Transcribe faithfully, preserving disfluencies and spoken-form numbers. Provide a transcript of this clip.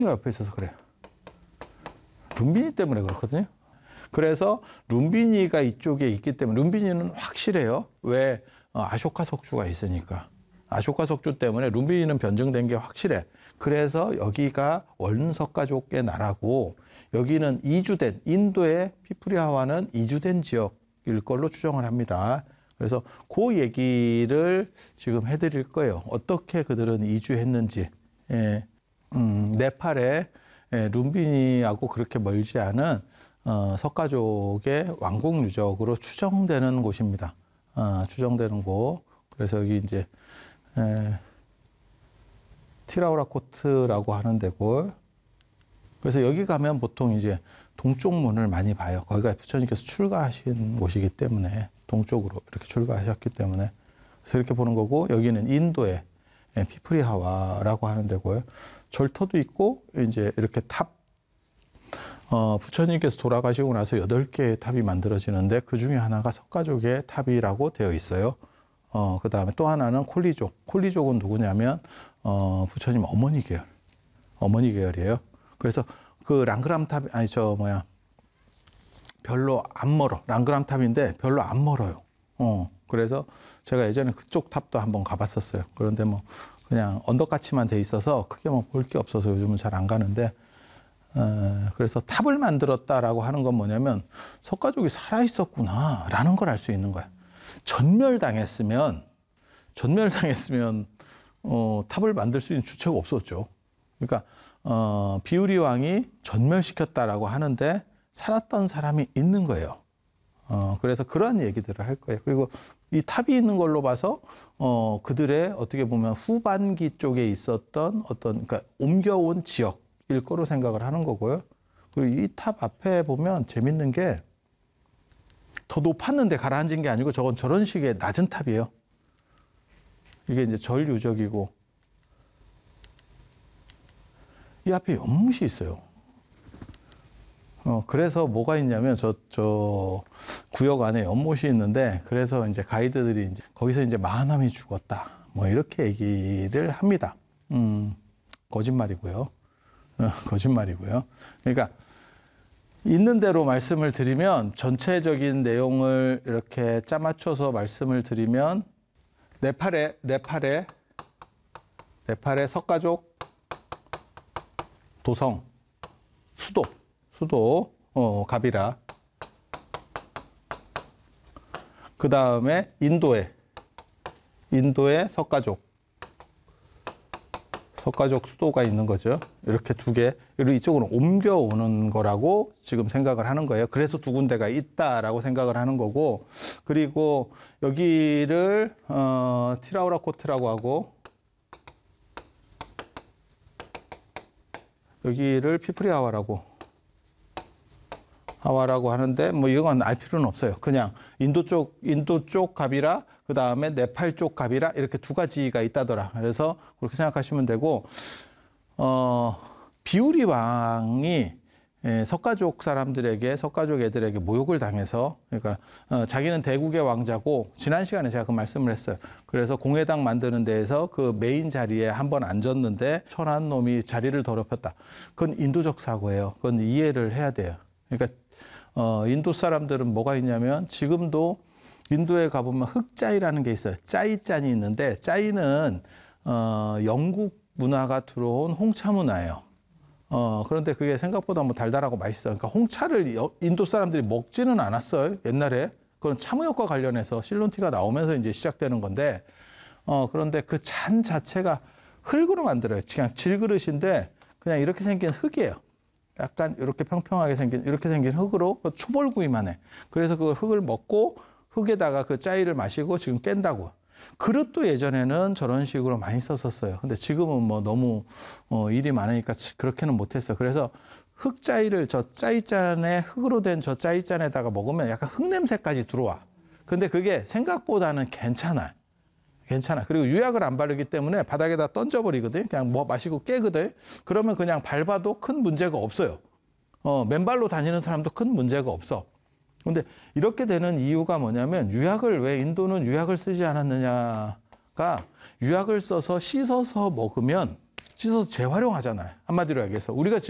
옆에 있어서 그래요. 룸비니 때문에 그렇거든요. 그래서 룸비니가 이쪽에 있기 때문에 룸비니는 확실해요. 왜? 아쇼카 석주가 있으니까. 아쇼카 석주 때문에 룸비니는 변증된 게 확실해. 그래서 여기가 원석가족의 나라고 여기는 이주된 인도의 피프리하와는 이주된 지역일 걸로 추정을 합니다. 그래서 그 얘기를 지금 해드릴 거예요. 어떻게 그들은 이주했는지. 예, 음, 네팔에 예, 룸비니하고 그렇게 멀지 않은 어, 석가족의 왕국 유적으로 추정되는 곳입니다. 어, 추정되는 곳. 그래서 여기 이제 에, 티라우라코트라고 하는 데고. 그래서 여기 가면 보통 이제 동쪽 문을 많이 봐요. 거기가 부처님께서 출가하신 곳이기 때문에 동쪽으로 이렇게 출가하셨기 때문에 그래서 이렇게 보는 거고 여기는 인도의 피프리하와라고 하는 데고요. 절터도 있고 이제 이렇게 탑 어, 부처님께서 돌아가시고 나서 여덟 개의 탑이 만들어지는데 그 중에 하나가 석가족의 탑이라고 되어 있어요. 어, 그 다음에 또 하나는 콜리족. 콜리족은 누구냐면 어, 부처님 어머니 계열. 어머니 계열이에요. 그래서 그 랑그람 탑, 아니 저 뭐야 별로 안 멀어. 랑그람 탑인데 별로 안 멀어요. 어, 그래서 제가 예전에 그쪽 탑도 한번 가봤었어요. 그런데 뭐 그냥 언덕같이만 돼 있어서 크게 뭐 볼 게 없어서 요즘은 잘 안 가는데 어, 그래서 탑을 만들었다라고 하는 건 뭐냐면 석가족이 살아있었구나라는 걸 알 수 있는 거야. 전멸당했으면 전멸당했으면 어, 탑을 만들 수 있는 주체가 없었죠. 그러니까 어, 비우리 왕이 전멸시켰다라고 하는데 살았던 사람이 있는 거예요. 어, 그래서 그러한 얘기들을 할 거예요. 그리고 이 탑이 있는 걸로 봐서 어, 그들의 어떻게 보면 후반기 쪽에 있었던 어떤 그러니까 옮겨온 지역일 거로 생각을 하는 거고요. 그리고 이 탑 앞에 보면 재밌는 게 더 높았는데 가라앉은 게 아니고 저건 저런 식의 낮은 탑이에요. 이게 이제 절 유적이고 이 앞에 연못이 있어요. 어, 그래서 뭐가 있냐면 저, 저 구역 안에 연못이 있는데 그래서 이제 가이드들이 이제 거기서 이제 마하남이 죽었다. 뭐 이렇게 얘기를 합니다. 음, 거짓말이고요. 어, 거짓말이고요. 그러니까 있는 대로 말씀을 드리면 전체적인 내용을 이렇게 짜맞춰서 말씀을 드리면 네팔의 네팔의 네팔의 석가족 도성 수도 수도 어, 가비라. 그 다음에 인도의 인도의 석가족 석가족 수도가 있는 거죠. 이렇게 두 개. 그리고 이쪽으로 옮겨오는 거라고 지금 생각을 하는 거예요. 그래서 두 군데가 있다라고 생각을 하는 거고, 그리고 여기를 어, 티라우라코트라고 하고 여기를 피프리하와라고 하와라고 하는데 뭐 이런 건 알 필요는 없어요. 그냥 인도 쪽 인도 쪽 가비라 그 다음에 네팔 쪽 가비라 이렇게 두 가지가 있다더라. 그래서 그렇게 생각하시면 되고 어, 비우리 왕이 예, 석가족 사람들에게 석가족 애들에게 모욕을 당해서 그러니까 어, 자기는 대국의 왕자고 지난 시간에 제가 그 말씀을 했어요. 그래서 공회당 만드는 데에서 그 메인 자리에 한번 앉았는데 천한 놈이 자리를 더럽혔다. 그건 인도적 사고예요. 그건 이해를 해야 돼요. 그러니까 어, 인도 사람들은 뭐가 있냐면 지금도 인도에 가보면 흑짜이라는 게 있어요. 짜이짠이 있는데 짜이는 어, 영국 문화가 들어온 홍차 문화예요. 어, 그런데 그게 생각보다 뭐 달달하고 맛있어요. 그러니까 홍차를 인도 사람들이 먹지는 않았어요. 옛날에. 그건 차무역과 관련해서 실론티가 나오면서 이제 시작되는 건데 어, 그런데 그 잔 자체가 흙으로 만들어요. 그냥 질그릇인데 그냥 이렇게 생긴 흙이에요. 약간 이렇게 평평하게 생긴 이렇게 생긴 흙으로 초벌구이만 해. 그래서 그 흙을 먹고 흙에다가 그 짜이를 마시고 지금 깬다고. 그릇도 예전에는 저런 식으로 많이 썼었어요. 근데 지금은 뭐 너무 어, 일이 많으니까 그렇게는 못했어요. 그래서 흙짜이를 저 짜이잔에 흙으로 된 저 짜이잔에다가 먹으면 약간 흙 냄새까지 들어와. 근데 그게 생각보다는 괜찮아. 괜찮아. 그리고 유약을 안 바르기 때문에 바닥에다 던져버리거든. 그냥 뭐 마시고 깨거든. 그러면 그냥 밟아도 큰 문제가 없어요. 어, 맨발로 다니는 사람도 큰 문제가 없어. 근데 이렇게 되는 이유가 뭐냐면 유약을 왜 인도는 유약을 쓰지 않았느냐가 유약을 써서 씻어서 먹으면 씻어서 재활용하잖아요. 한마디로 얘기해서 우리가